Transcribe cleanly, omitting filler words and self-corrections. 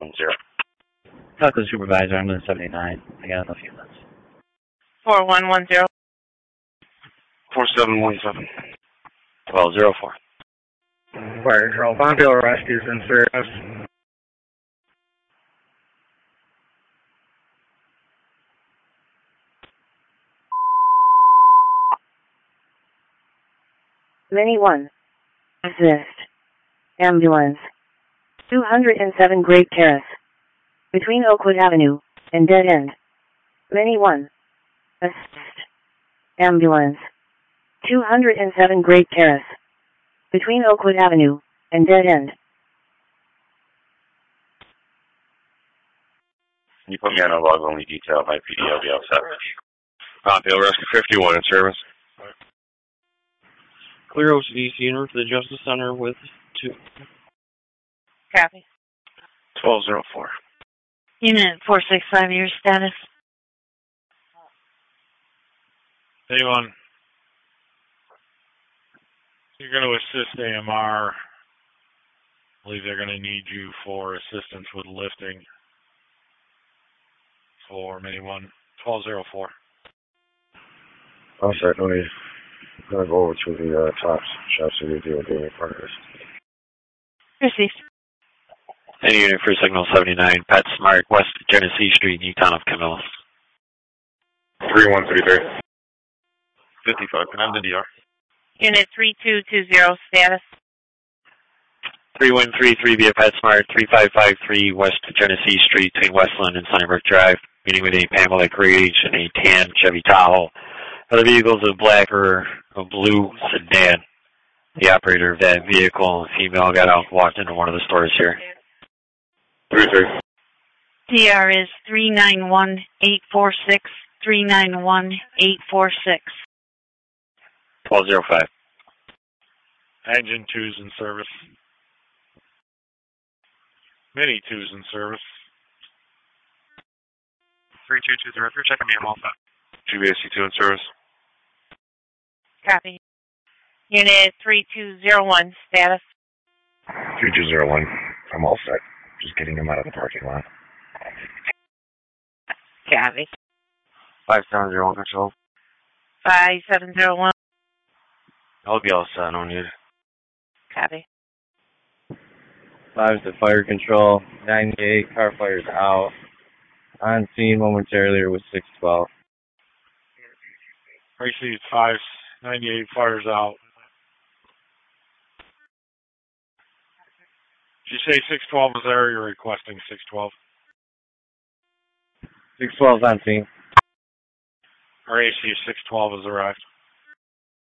Talk to the supervisor. I'm in 79. I got enough units. 4110. 4717. 1204. Fire control. Fonthill Rescue's in service. Mini 1. Assist. Ambulance. 207 Great Terrace. Between Oakwood Avenue and Dead End. Mini 1. Assist. Ambulance. 207 Great Terrace. Between Oakwood Avenue and Dead End. Can you put me on a log only detail by PD? I'll be outside. Fonthill Rescue 51 in service. Clear OCD unit for the Justice Center with 2. Copy. 1204. Unit 465, your status. Anyone? You're going to assist AMR. I believe they're going to need you for assistance with lifting for Mini 1. 1204. I'm certainly going to go over to the top shop so we deal with the partners. Received. Any unit for Signal 79, Pat Smart, West Genesee Street, Newtown of Camillus. 3133. 55, can I have the DR? Unit 3220, status. 3133 via Pat Smart, 3553 West Genesee Street between Westland and Sunnybrook Drive. Meeting with a Pamela Grage and a tan Chevy Tahoe. Other vehicles, a black or a blue sedan. The operator of that vehicle, a female, got out and walked into one of the stores here. 33. DR is 391846, 391846. 1205. Engine 2's in service. Mini 2's in service. 3220, if you're checking me, I'm all set. GBAC 2 in service. Copy. Unit 3201, status. 3201, I'm all set. Just getting him out of the parking lot. Copy. 5701 control. 5701. I'll be all set, no need. Copy. 5 to fire control. 98, car fires out. On scene momentarily with 612. Received 598, fires out. Did you say 612 was there or you're requesting 612? 612 on scene. Our AC 612 has arrived.